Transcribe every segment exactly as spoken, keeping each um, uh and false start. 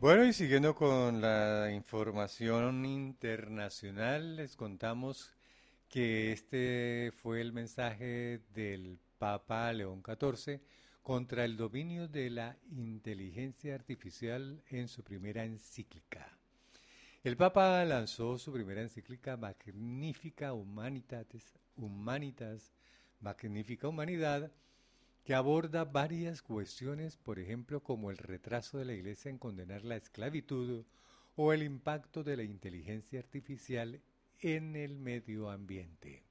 Bueno, y siguiendo con la información internacional, les contamos que este fue el mensaje del Papa León catorce contra el dominio de la inteligencia artificial en su primera encíclica. El Papa lanzó su primera encíclica Magnifica Humanitatis, Humanitas, Magnífica Humanidad, que aborda varias cuestiones, por ejemplo, como el retraso de la Iglesia en condenar la esclavitud o el impacto de la inteligencia artificial en el medio ambiente.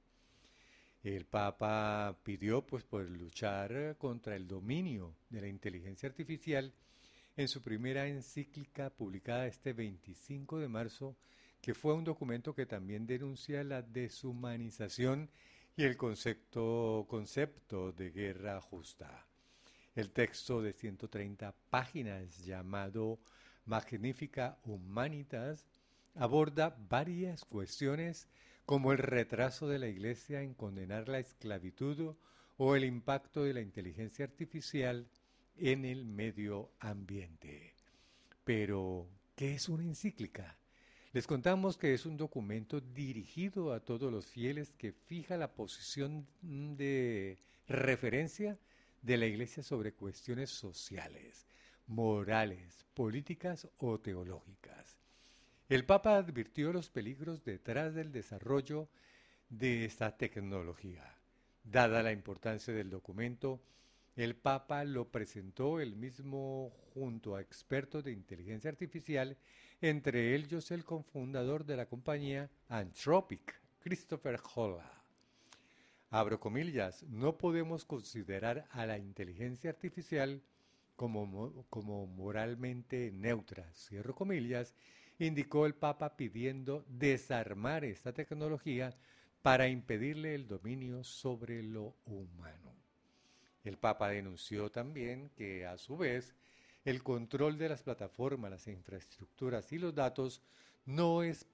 El Papa pidió pues por luchar contra el dominio de la inteligencia artificial en su primera encíclica publicada este veinticinco de marzo, que fue un documento que también denuncia la deshumanización y el concepto, concepto de guerra justa. El texto de ciento treinta páginas llamado Magnifica Humanitas aborda varias cuestiones como el retraso de la Iglesia en condenar la esclavitud o el impacto de la inteligencia artificial en el medio ambiente. Pero, ¿qué es una encíclica? Les contamos que es un documento dirigido a todos los fieles que fija la posición de referencia de la Iglesia sobre cuestiones sociales, morales, políticas o teológicas. El Papa advirtió los peligros detrás del desarrollo de esta tecnología. Dada la importancia del documento, el Papa lo presentó él mismo junto a expertos de inteligencia artificial, entre ellos el cofundador de la compañía Anthropic, Christopher Holla. Abro comillas, no podemos considerar a la inteligencia artificial como, como moralmente neutra, cierro comillas, indicó el Papa pidiendo desarmar esta tecnología para impedirle el dominio sobre lo humano. El Papa denunció también que, a su vez, el control de las plataformas, las infraestructuras y los datos no es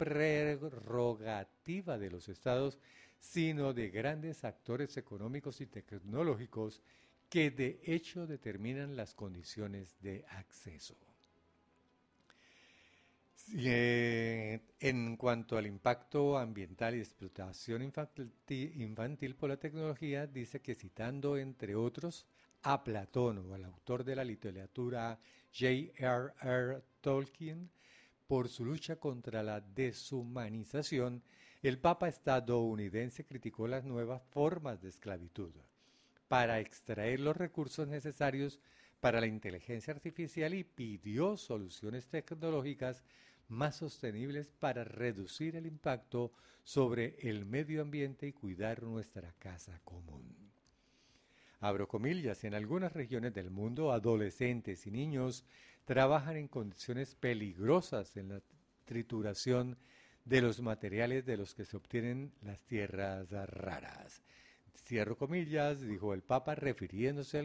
prerrogativa de los estados, sino de grandes actores económicos y tecnológicos que de hecho determinan las condiciones de acceso. Eh, en cuanto al impacto ambiental y explotación infantil, infantil por la tecnología, dice que citando entre otros a Platón o al autor de la literatura J R R Tolkien, por su lucha contra la deshumanización, el Papa estadounidense criticó las nuevas formas de esclavitud para extraer los recursos necesarios para la inteligencia artificial y pidió soluciones tecnológicas más sostenibles para reducir el impacto sobre el medio ambiente y cuidar nuestra casa común. Abro comillas, en algunas regiones del mundo, adolescentes y niños trabajan en condiciones peligrosas en la trituración de los materiales de los que se obtienen las tierras raras. Cierro comillas, dijo el Papa refiriéndose